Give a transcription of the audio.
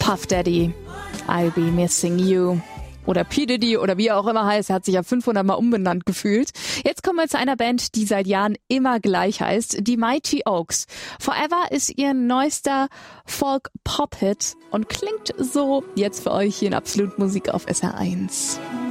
Puff Daddy, I'll Be Missing You. Oder P. Diddy oder wie er auch immer heißt, er hat sich ja 500 Mal umbenannt gefühlt. Jetzt kommen wir zu einer Band, die seit Jahren immer gleich heißt, die Mighty Oaks. Forever ist ihr neuester Folk-Pop-Hit und klingt so jetzt für euch hier in Absolut Musik auf SR1.